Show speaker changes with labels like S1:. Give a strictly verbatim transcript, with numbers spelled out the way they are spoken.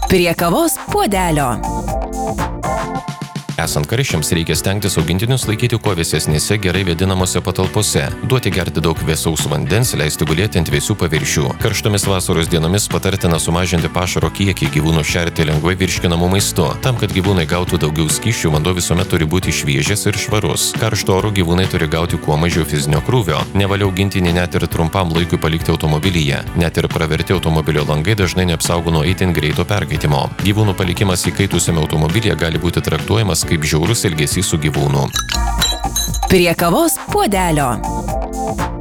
S1: Prie kavos puodelio.
S2: Esant karščiams reikia stengtis augintinius laikyti kuo vėsesnėse, gerai vėdinamose patalpose, duoti gerti daug vėsaus vandens, leisti gulėti ant vėsių paviršių. Karštomis vasaros dienomis patartina sumažinti pašaro kiekį, gyvūnų šerti lengvai virškinamu maistu. Tam, kad gyvūnai gautų daugiau skysčių, vanduo visuomet turi būti šviežias ir švarus. Karšto oro gyvūnai turi gauti kuo mažiau fizinio krūvio. Nevalia augintinį net ir trumpam laikui palikti automobilyje. Net ir praverti automobilio langai dažnai neapsaugo nuo itin greito perkaitimo. Gyvūnų palikimas įkaitusiame automobilyje gali būti traktuojamas kaip žiaurus elgesys su gyvūnu.
S1: Prie kavos puodelio.